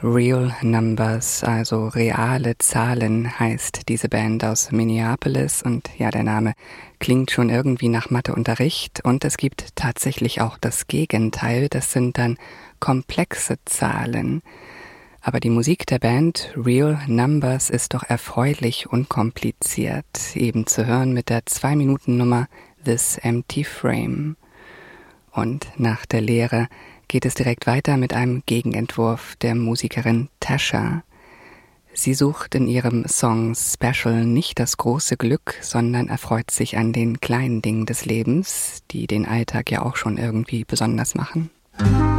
Real Numbers, also reale Zahlen, heißt diese Band aus Minneapolis. Und ja, der Name klingt schon irgendwie nach Matheunterricht. Und es gibt tatsächlich auch das Gegenteil. Das sind dann komplexe Zahlen. Aber die Musik der Band Real Numbers ist doch erfreulich unkompliziert. Eben zu hören mit der 2-Minuten-Nummer This Empty Frame. Und nach der Lehre geht es direkt weiter mit einem Gegenentwurf der Musikerin Tasha. Sie sucht in ihrem Song Special nicht das große Glück, sondern erfreut sich an den kleinen Dingen des Lebens, die den Alltag ja auch schon irgendwie besonders machen.